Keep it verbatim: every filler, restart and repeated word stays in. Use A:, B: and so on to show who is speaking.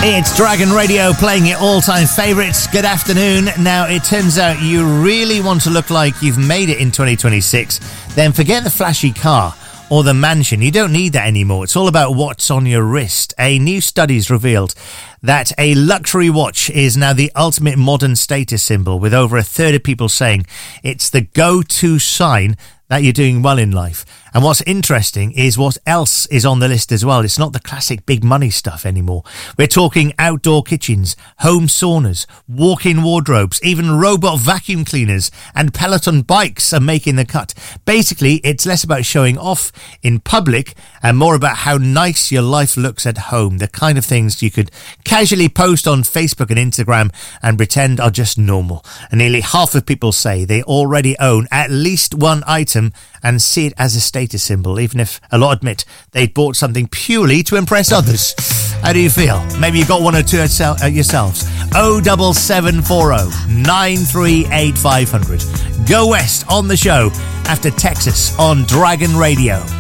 A: It's Dragon Radio playing your all-time favourites. Good afternoon. Now, it turns out you really want to look like you've made it in twenty twenty-six, then forget the flashy car or the mansion. You don't need that anymore. It's all about what's on your wrist. A new study's revealed that a luxury watch is now the ultimate modern status symbol, with over a third of people saying it's the go-to sign that you're doing well in life. And what's interesting is what else is on the list as well. It's not the classic big money stuff anymore. We're talking outdoor kitchens, home saunas, walk-in wardrobes, even robot vacuum cleaners and Peloton bikes are making the cut. Basically, it's less about showing off in public and more about how nice your life looks at home, the kind of things you could casually post on Facebook and Instagram and pretend are just normal. And nearly half of people say they already own at least one item and see it as a status symbol, even if a lot admit they'd bought something purely to impress others. How do you feel? Maybe you got one or two yourselves. oh seven seven four oh nine three eight five hundred. Go West on the show after Texas on Dragon Radio.